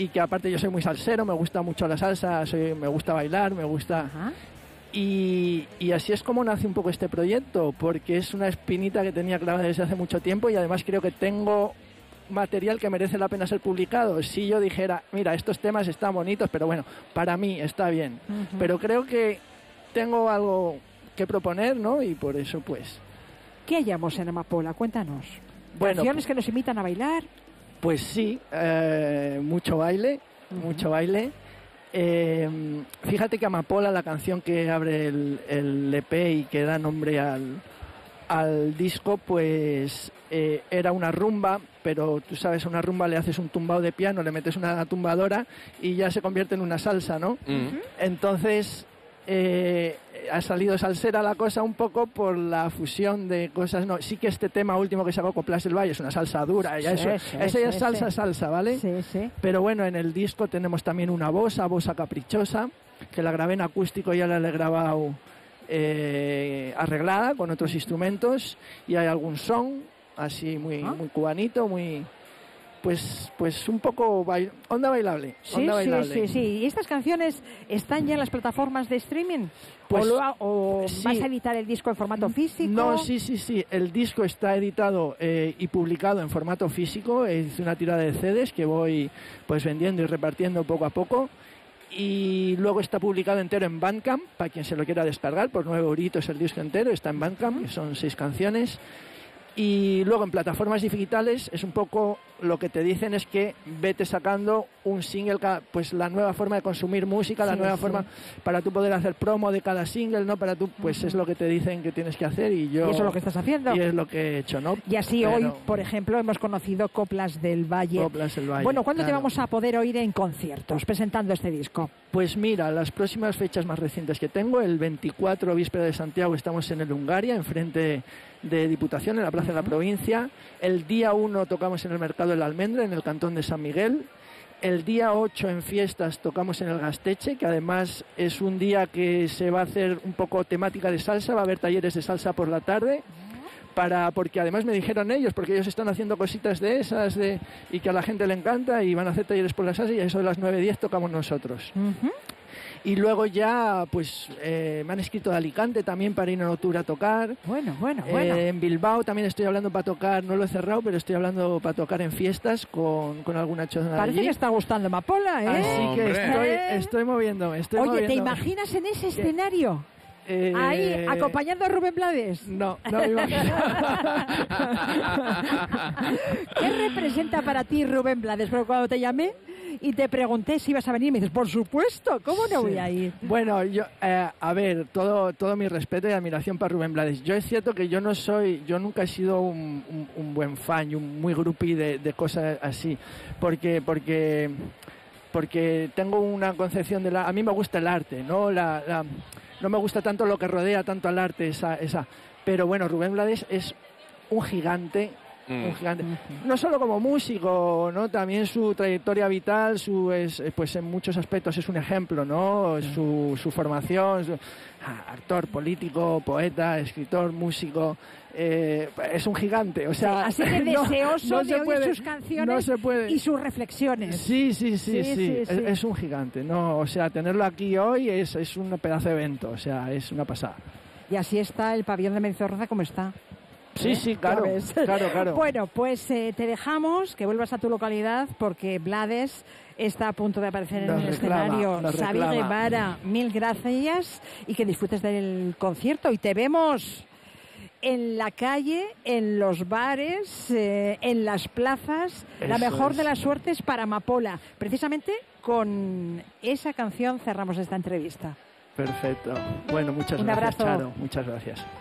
y que aparte yo soy muy salsero, me gusta mucho la salsa, me gusta bailar, me gusta... Ajá. Y así es como nace un poco este proyecto, porque es una espinita que tenía clavada desde hace mucho tiempo y además creo que tengo material que merece la pena ser publicado. Si yo dijera, mira, estos temas están bonitos, pero bueno, para mí está bien. Ujú. Pero creo que tengo algo que proponer, ¿no? Y por eso, pues... ¿Qué hallamos en Amapola? Cuéntanos. Bueno, ¿Canciones que nos invitan a bailar? pues sí, mucho baile, mucho baile. Fíjate que Amapola, la canción que abre el EP y que da nombre al disco, pues era una rumba, pero tú sabes, a una rumba le haces un tumbado de piano, le metes una tumbadora y ya se convierte en una salsa, ¿no? Entonces ha salido salsera la cosa un poco por la fusión de cosas. No, sí que este tema último que sacó Coplas del Valle es una salsa dura, ya Sí, esa ya es salsa, ¿vale? Sí, sí. Pero bueno, en el disco tenemos también una bossa caprichosa, que la grabé en acústico y ya la he grabado arreglada con otros instrumentos, y hay algún son así muy cubanito, muy pues un poco onda bailable. Sí. ¿Y estas canciones están ya en las plataformas de streaming? Pues, ¿O sí. vas a editar el disco en formato físico? No, sí. El disco está editado y publicado en formato físico. Es una tirada de CDs que voy pues vendiendo y repartiendo poco a poco. Y luego está publicado entero en Bandcamp, para quien se lo quiera descargar, por 9 euritos el disco entero, está en Bandcamp, que son 6 canciones. Y luego en plataformas digitales es un poco lo que te dicen es que vete sacando un single, pues la nueva forma de consumir música, la nueva forma para tú poder hacer promo de cada single, ¿no? Para tú, pues es lo que te dicen que tienes que hacer y yo... ¿Y eso es lo que estás haciendo? Y es lo que he hecho, ¿no? Y así hoy, por ejemplo, hemos conocido Coplas del Valle. Coplas del Valle. Bueno, ¿cuándo te vamos a poder oír en conciertos presentando este disco? Pues mira, las próximas fechas más recientes que tengo, el 24, víspera de Santiago, estamos en el Hungaria, enfrente de Diputación, en la Plaza de la Provincia. El día 1 tocamos en el Mercado de la Almendra, en el Cantón de San Miguel. El día 8 en fiestas tocamos en el Gasteche, que además es un día que se va a hacer un poco temática de salsa, va a haber talleres de salsa por la tarde. Porque además me dijeron ellos, porque ellos están haciendo cositas de esas y que a la gente le encanta y van a hacer talleres por la salsa, y a eso de las 9:10 tocamos nosotros. Y luego ya pues me han escrito de Alicante también para ir a octubre a tocar. Bueno. En Bilbao también estoy hablando para tocar, no lo he cerrado, pero estoy hablando para tocar en fiestas con alguna chona. Parece allí. que está gustando Amapola, ¿eh? Así que estoy moviéndome. Oye, ¿te imaginas en ese escenario? Ahí, acompañando a Rubén Blades. No me imagino. ¿Qué representa para ti Rubén Blades? Pero cuando te llamé y te pregunté si ibas a venir, me dices, por supuesto, ¿cómo no voy a ir? Bueno, yo, a ver, todo mi respeto y admiración para Rubén Blades. Yo es cierto que yo nunca he sido un buen fan y un muy groupie de cosas así, porque tengo una concepción a mí me gusta el arte, ¿no? No me gusta tanto lo que rodea tanto al arte, esa. Pero bueno, Rubén Blades es un gigante. No solo como músico, ¿no? También su trayectoria vital, pues en muchos aspectos es un ejemplo, ¿no? Su formación, actor, político, poeta, escritor, músico, es un gigante, o sea... Así que deseoso de oír sus canciones y sus reflexiones. Sí. Es un gigante, ¿no? O sea, tenerlo aquí hoy es un pedazo de evento, o sea, es una pasada. Y así está el pabellón de Menzorroza como está. Sí, claro. Bueno, pues te dejamos que vuelvas a tu localidad porque Blades está a punto de aparecer en el escenario. Xavi Guevara, mil gracias y que disfrutes del concierto. Y te vemos en la calle, en los bares, en las plazas. La mejor de las suertes para Amapola. Precisamente con esa canción cerramos esta entrevista. Perfecto. Bueno, muchas gracias, Charo. Muchas gracias.